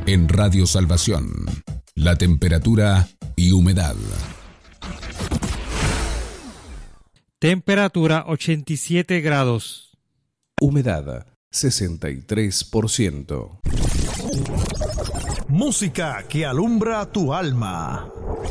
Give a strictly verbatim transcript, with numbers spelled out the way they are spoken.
En Radio Salvación, la temperatura y humedad. Temperatura ochenta y siete grados. Humedad sesenta y tres por ciento. Música que alumbra tu alma.